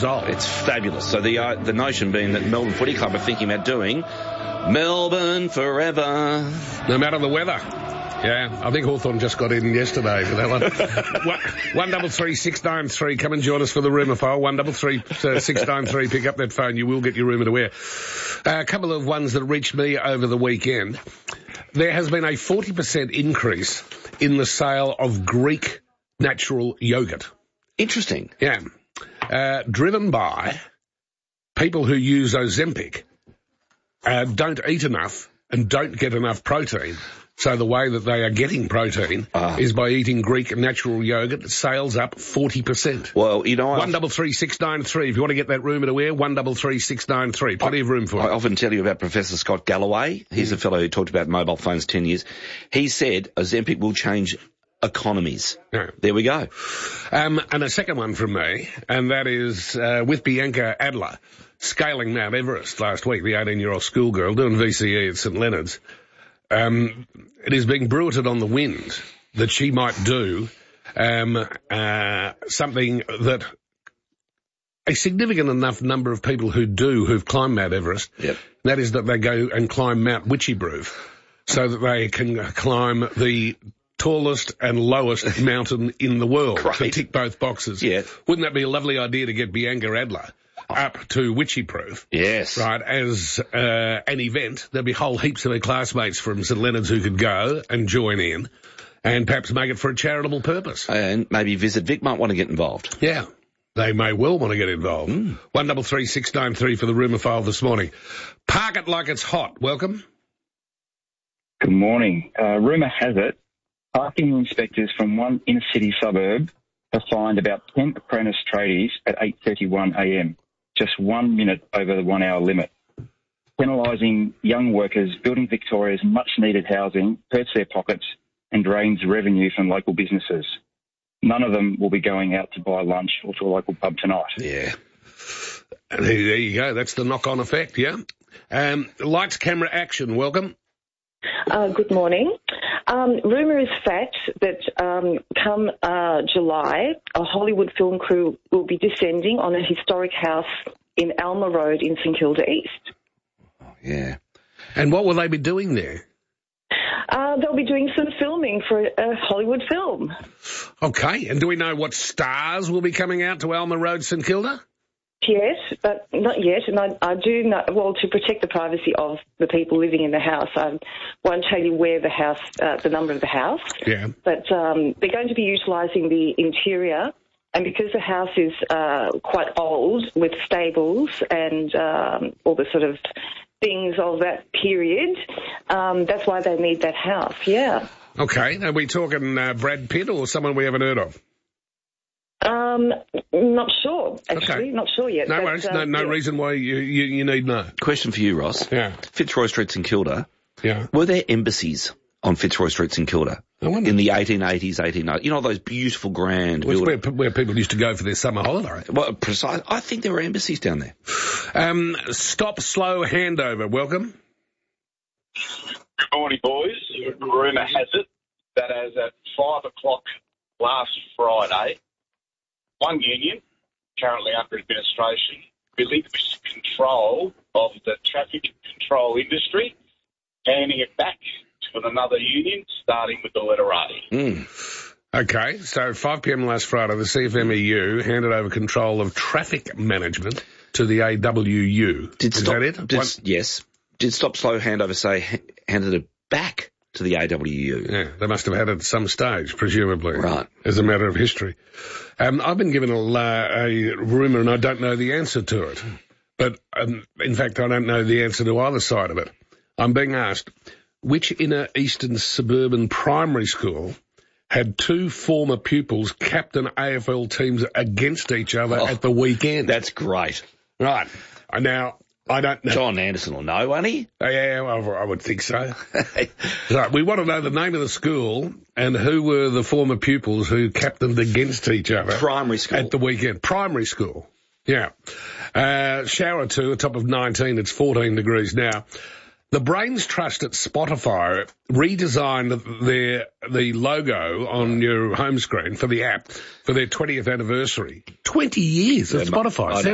result. It's fabulous. So the notion being that Melbourne Footy Club are thinking about doing Melbourne forever. No matter the weather. Yeah, I think Hawthorn just got in yesterday for that one. 133 693. Come and join us for the rumour file. 133 693. Pick up that phone. You will get your rumour to wear. A couple of ones that reached me over the weekend. There has been a 40% increase in the sale of Greek natural yogurt. Interesting. Yeah. Driven by people who use Ozempic, don't eat enough and don't get enough protein. So the way that they are getting protein is by eating Greek natural yogurt. Sales up 40%. Well, you know, 133 693. If you want to get that rumour to wear, 133 693. Plenty of room for it. I often tell you about Professor Scott Galloway. He's a fellow who talked about mobile phones 10 years. He said Ozempic will change economies. Yeah. There we go. And a second one from me, and that is with Bianca Adler scaling Mount Everest last week, the 18-year-old schoolgirl doing VCE at St Leonard's. It is being bruited on the wind that she might do something that a significant enough number of people who've climbed Mount Everest, that is that they go and climb Mount Witchybroof so that they can climb the tallest and lowest mountain in the world to tick both boxes. Yeah. Wouldn't that be a lovely idea to get Bianca Adler up to Witchyproof? Yes. Right, as an event. There'll be whole heaps of her classmates from St Leonard's who could go and join in and perhaps make it for a charitable purpose. And maybe Visit Vic might want to get involved. Yeah. They may well want to get involved. 133 693 for the rumour file this morning. Park it like it's hot. Welcome. Good morning. Rumour has it, parking inspectors from one inner-city suburb have fined about 10 apprentice tradies at 8:31am, just 1 minute over the 1 hour limit, penalising young workers. Building Victoria's much-needed housing hurts their pockets and drains revenue from local businesses. None of them will be going out to buy lunch or to a local pub tonight. Yeah. And there you go. That's the knock-on effect, yeah? Lights, camera, action. Welcome. Good morning. Rumour is fact that come July, a Hollywood film crew will be descending on a historic house in Alma Road in St Kilda East. Oh, yeah. And what will they be doing there? They'll be doing some filming for a Hollywood film. Okay. And do we know what stars will be coming out to Alma Road, St Kilda? Yes, but not yet. And I do know, well, to protect the privacy of the people living in the house, I won't tell you where the house, the number of the house. Yeah. But they're going to be utilising the interior. And because the house is quite old with stables and all the sort of things of that period, that's why they need that house, yeah. Okay. Are we talking Brad Pitt or someone we haven't heard of? Not sure, actually. Okay. Not sure yet. No worries. No reason why you need know. Question for you, Ross. Yeah. Fitzroy Street, St Kilda. Yeah. Were there embassies on Fitzroy Street, St Kilda? In the 1880s, 1890s? You know, those beautiful grand buildings. Where people used to go for their summer holiday. Well, precise. I think there were embassies down there. Stop, slow, handover. Welcome. Good morning, boys. Rumour has it that as at 5 o'clock last Friday, one union, currently under administration, relinquished control of the traffic control industry, handing it back to another union, starting with the letter A. Okay, so 5 p.m. last Friday, the CFMEU handed over control of traffic management to the AWU. Is that it? Yes. Did Stop Slow Handover say handed it back to the AWU? Yeah, they must have had it at some stage, presumably. Right. As a matter of history. I've been given a rumour and I don't know the answer to it. But, in fact, I don't know the answer to either side of it. I'm being asked, which inner eastern suburban primary school had 2 former pupils captain AFL teams against each other at the weekend? That's great. Right. Now, I don't know. John Anderson will know, won't he? Yeah, well, I would think so. Right, we want to know the name of the school and who were the former pupils who captained against each other. Primary school. At the weekend. Primary school. Yeah. Shower 2, a top of 19. It's 14 degrees now. The Brains Trust at Spotify redesigned the logo on your home screen for the app for their 20th anniversary. 20 years at Spotify.